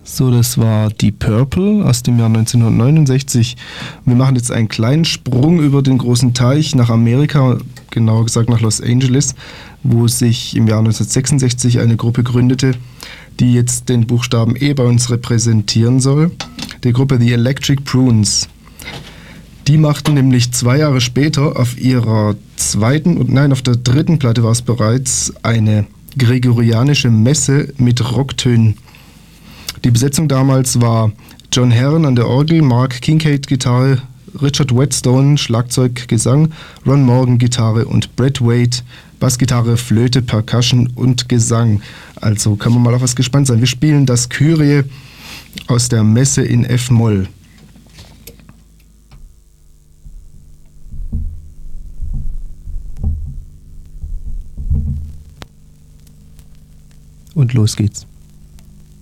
So, das war Deep Purple aus dem Jahr 1969. Wir machen jetzt einen kleinen Sprung über den großen Teich nach Amerika, genauer gesagt nach Los Angeles, wo sich im Jahr 1966 eine Gruppe gründete, die jetzt den Buchstaben E bei uns repräsentieren soll. Die Gruppe The Electric Prunes. Die machten nämlich 2 Jahre später auf ihrer auf der dritten Platte war es bereits, eine gregorianische Messe mit Rocktönen. Die Besetzung damals war John Herron an der Orgel, Mark Kincaid Gitarre, Richard Whetstone Schlagzeug, Gesang, Ron Morgan Gitarre und Brett Wade Bassgitarre, Flöte, Percussion und Gesang. Also kann man mal auf was gespannt sein. Wir spielen das Kyrie aus der Messe in F-Moll. Und los geht's.